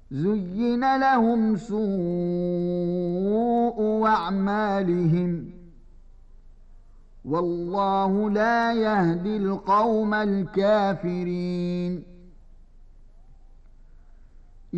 زين لهم سوء أعمالهم والله لا يهدي القوم الكافرين.